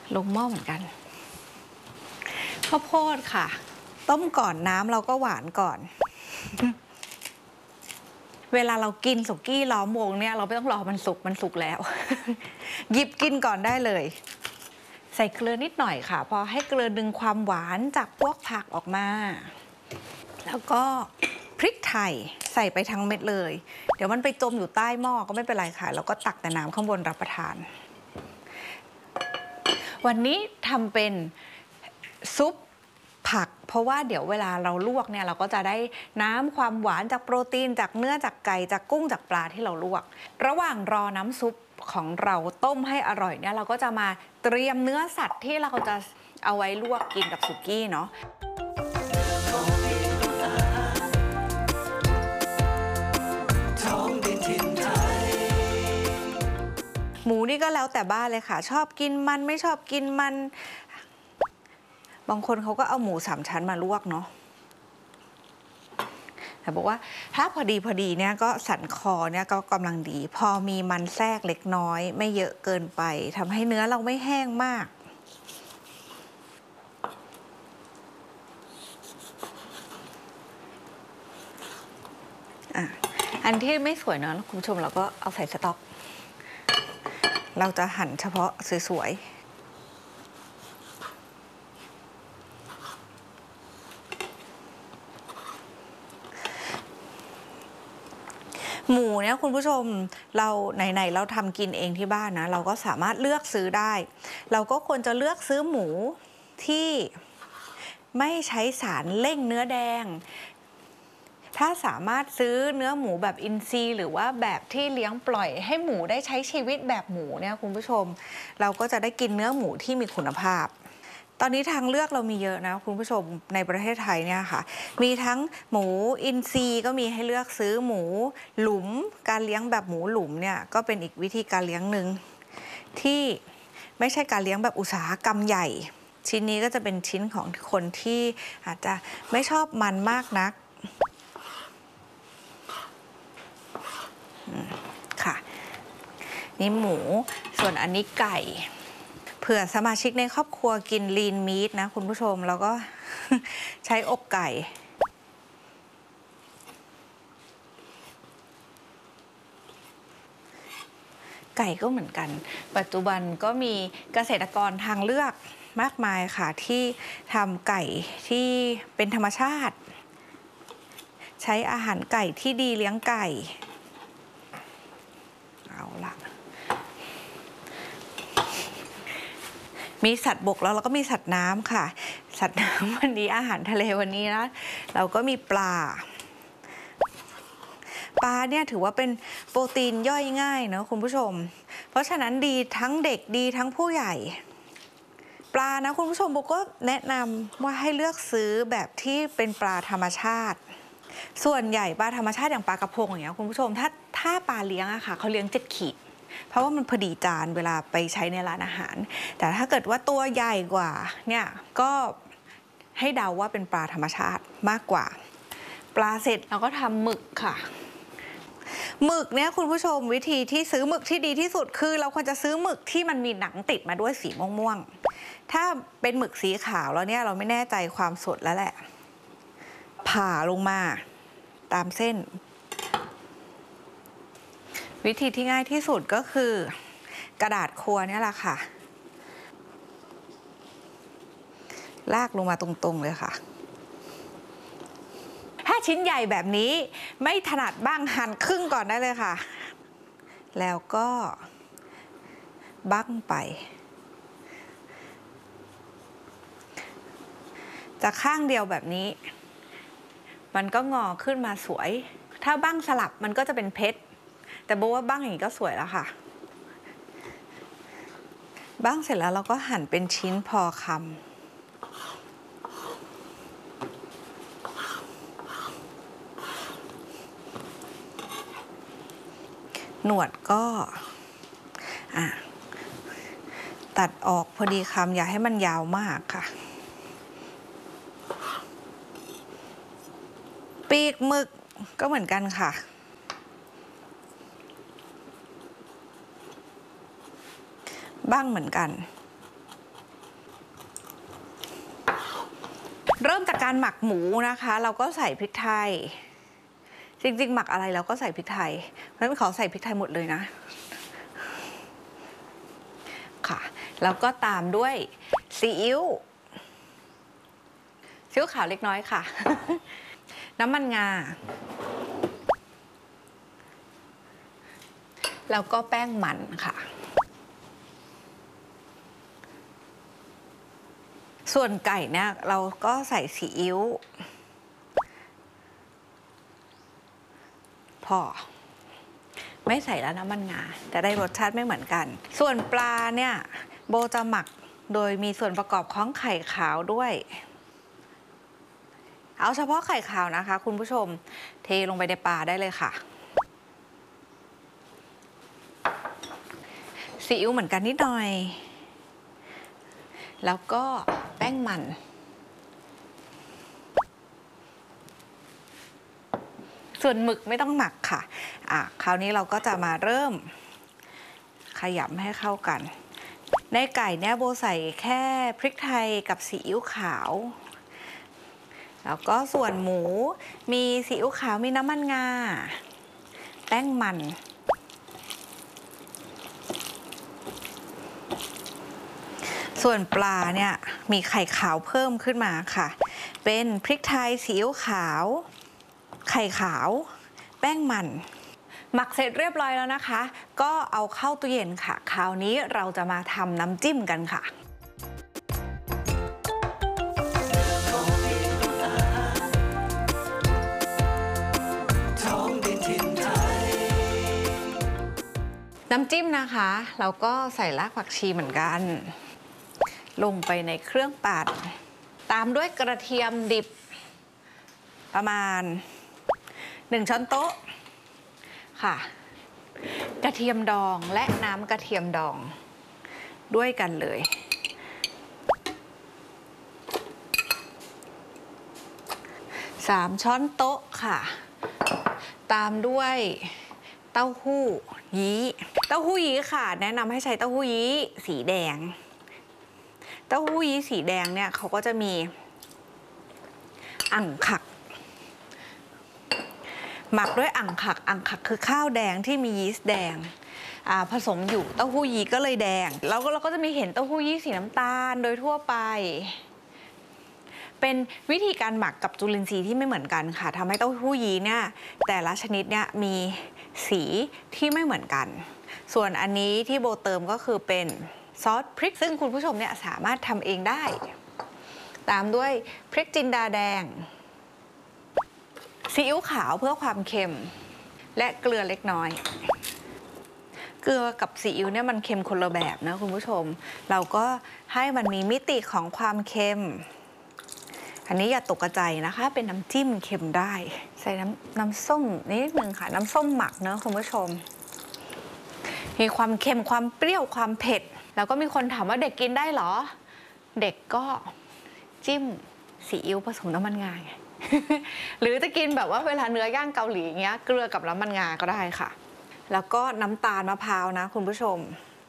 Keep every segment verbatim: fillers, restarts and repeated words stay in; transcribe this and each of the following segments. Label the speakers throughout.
Speaker 1: ลงหม้อเหมือนกันข้าวโพดค่ะต้มก่อนน้ำเราก็หวานก่อน เวลาเรากินสุกี้ล้อมวงเนี่ยเราไม่ต้องรอมันสุกมันสุกแล้ว หยิบกินก่อนได้เลยใส่เกลือนิดหน่อยค่ะพอให้เกลือดึงความหวานจากพวกผักออกมาแล้วก็พริกไทยใส่ไปทั้งเม็ดเลยเดี๋ยวมันไปจมอยู่ใต้หม้อก็ไม่เป็นไรค่ะแล้วก็ตักแต่น้ำข้างบนรับประทานวันนี้ทำเป็นซุปผักเพราะว่าเดี๋ยวเวลาเราลวกเนี่ยเราก็จะได้น้ำความหวานจากโปรตีนจากเนื้อจากไก่จากกุ้งจากปลาที่เราลวกระหว่างรอน้ำซุปของเราต้มให้อร่อยเนี่ยเราก็จะมาเตรียมเนื้อสัตว์ที่เราจะเอาไว้ลวกกินกับสุกี้เนาะหมูนี่ก็แล้วแต่บ้านเลยค่ะชอบกินมันไม่ชอบกินมันบางคนเขาก็เอาหมูสามชั้นมาลวกเนาะแต่บอกว่าถ้าพอดีพอดีเนี่ยก็สันคอเนี่ยก็กำลังดีพอมีมันแทรกเล็กน้อยไม่เยอะเกินไปทำให้เนื้อเราไม่แห้งมากอ่ะอันที่ไม่สวยเนาะคุณผู้ชมเราก็เอาใส่สต๊อกเราจะหั่นเฉพาะสวยๆหมูเนี่ยคุณผู้ชมเราไหนๆเราทำกินเองที่บ้านนะเราก็สามารถเลือกซื้อได้เราก็ควรจะเลือกซื้อหมูที่ไม่ใช้สารเร่งเนื้อแดงถ้าสามารถซื้อเนื้อหมูแบบอินทรีย์หรือว่าแบบที่เลี้ยงปล่อยให้หมูได้ใช้ชีวิตแบบหมูเนี่ยคุณผู้ชมเราก็จะได้กินเนื้อหมูที่มีคุณภาพตอนนี้ทางเลือกเรามีเยอะนะคุณผู้ชมในประเทศไทยเนี่ยค่ะมีทั้งหมูอินทรีย์ก็มีให้เลือกซื้อหมูหลุมการเลี้ยงแบบหมูหลุมเนี่ยก็เป็นอีกวิธีการเลี้ยงหนึ่งที่ไม่ใช่การเลี้ยงแบบอุตสาหกรรมใหญ่ชิ้นนี้ก็จะเป็นชิ้นของคนที่อาจจะไม่ชอบมันมากนักค่ะนี่หมูส่วนอันนี้ไก่เผื่อสมาชิกในครอบครัวกินลีนมีทนะคุณผู้ชมแล้วก็ ใช้อกไก่ไก่ก็เหมือนกันปัจจุบันก็มีเกษตรกรทางเลือกมากมายค่ะที่ทำไก่ที่เป็นธรรมชาติใช้อาหารไก่ที่ดีเลี้ยงไก่เอาละมีสัตว์บกแล้วเราก็มีสัตว์น้ำค่ะสัตว์น้ำวันนี้อาหารทะเลวันนี้นะเราก็มีปลาปลาเนี่ยถือว่าเป็นโปรตีนย่อยง่ายเนอะคุณผู้ชมเพราะฉะนั้นดีทั้งเด็กดีทั้งผู้ใหญ่ปลานะคุณผู้ชมโบก็แนะนำว่าให้เลือกซื้อแบบที่เป็นปลาธรรมชาติส่วนใหญ่ปลาธรรมชาติอย่างปลากระพงอย่างเงี้ยคุณผู้ชมถ้าถ้าปลาเลี้ยงอะค่ะเขาเลี้ยงเจ็ดขีดเพราะว่ามันพอดีจานเวลาไปใช้ในร้านอาหารแต่ถ้าเกิดว่าตัวใหญ่กว่าเนี่ยก็ให้เดาว่าเป็นปลาธรรมชาติมากกว่าปลาเสร็จเราก็ทำหมึกค่ะหมึกเนี่ยคุณผู้ชมวิธีที่ซื้อหมึกที่ดีที่สุดคือเราควรจะซื้อหมึกที่มันมีหนังติดมาด้วยสีม่วงๆถ้าเป็นหมึกสีขาวแล้วเนี่ยเราไม่แน่ใจความสดแล้วแหละผ่าลงมาตามเส้นวิธีที่ง่ายที่สุดก็คือกระดาษครัวเนี่ยแหละค่ะลากลงมาตรงๆเลยค่ะถ้าชิ้นใหญ่แบบนี้ไม่ถนัดบ้างหั่นครึ่งก่อนได้เลยค่ะแล้วก็บั้งไปจากข้างเดียวแบบนี้มันก็งอขึ้นมาสวยถ้าบั้งสลับมันก็จะเป็นเพชรแต่โบว่าบั้งอย่างนี้ก็สวยแล้วค่ะบั้งเสร็จแล้วเราก็หั่นเป็นชิ้นพอคำหนวดก็อ่ะตัดออกพอดีคำอย่าให้มันยาวมากค่ะปีกหมึกก็เหมือนกันค่ะบ้างเหมือนกันเริ่มจากการหมักหมูนะคะ เราก็ใส่พริกไทยจริงๆหมักอะไรเราก็ใส่พริกไทยเพราะฉะนั้นขอใส่พริกไทยหมดเลยนะค่ะแล้วก็ตามด้วยซีอิ๊วซีอิ๊วขาวเล็กน้อยค่ะ น้ำมันงาแล้วก็แป้งมันค่ะส่วนไก่เนี่ยเราก็ใส่ซีอิ๊วพอไม่ใส่แล้วน้ำมันงาแต่ได้รสชาติไม่เหมือนกันส่วนปลาเนี่ยโบจะหมักโดยมีส่วนประกอบของไข่ขาวด้วยเอาเฉพาะไข่ขาวนะคะคุณผู้ชมเทลงไปในปลาได้เลยค่ะซีอิ๊วเหมือนกันนิดหน่อยแล้วก็แป้งมันส่วนหมึกไม่ต้องหมักค่ะอ่ะคราวนี้เราก็จะมาเริ่มขยำให้เข้ากันในไก่เนี่ยโบใส่แค่พริกไทยกับซีอิ๊วขาวแล้วก็ส่วนหมูมีซีอิ๊วขาวมีน้ำมันงาแป้งมันส่วนปลาเนี่ยมีไข่ขาวเพิ่มขึ้นมาค่ะเป็นพริกไทยซีอิ๊วขาวไข่ขาวแป้งมันหมักเสร็จเรียบร้อยแล้วนะคะก็เอาเข้าตู้เย็นค่ะคราวนี้เราจะมาทำน้ำจิ้มกันค่ะน้ำจิ้มนะคะเราก็ใส่รากผักชีเหมือนกันลงไปในเครื่องปั่นตามด้วยกระเทียมดิบประมาณหนึ่งช้อนโต๊ะค่ะกระเทียมดองและน้ำกระเทียมดองด้วยกันเลยสามช้อนโต๊ะค่ะตามด้วยเต้าหู้ยี้เต้าหู้ยี้ค่ะแนะนำให้ใช้เต้าหู้ยี้สีแดงเต้าหู้ยี้สีแดงเนี่ยเขาก็จะมีอั่งขักหมักด้วยอั่งขักอั่งขักคือข้าวแดงที่มียีสต์แดงผสมอยู่เต้าหู้ยี้ก็เลยแดงแล้วเราก็จะมีเห็นเต้าหู้ยี้สีน้ำตาลโดยทั่วไปเป็นวิธีการหมักกับจุลินทรีย์ที่ไม่เหมือนกันค่ะทำให้เต้าหู้ยี้เนี่ยแต่ละชนิดเนี่ยมีสีที่ไม่เหมือนกันส่วนอันนี้ที่โบเติมก็คือเป็นซอสพริกซึ่งคุณผู้ชมเนี่ยสามารถทำเองได้ตามด้วยพริกจินดาแดงซีอิ๊วขาวเพื่อความเค็มและเกลือเล็กน้อยเกลือกับซีอิ๊วเนี่ยมันเค็มคนละแบบนะคุณผู้ชมเราก็ให้มันมีมิติของความเค็มอันนี้อย่าตกกระจายนะคะเป็นน้ำจิ้มเค็มได้ใส่น้ำน้ำส้มนิดนึงค่ะน้ำส้มหมักเนอะคุณผู้ชมมีความเค็มความเปรี้ยวความเผ็ดแล้วก็มีคนถามว่าเด็กกินได้เหรอเด็กก็จิ้มซีอิ๊วผสมน้ำมันงาไง หรือจะกินแบบว่าเวลาเนื้อย่างเกาหลีอย่างเงี้ยเกลือกับน้ำมันงาก็ได้ค่ะแล้วก็น้ำตาลมะพร้าวนะคุณผู้ชม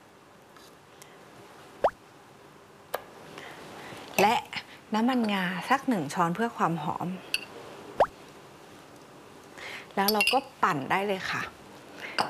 Speaker 1: และน้ำมันงาสักหนึ่งช้อนเพื่อความหอมแล้วเราก็ปั่นได้เลยค่ะ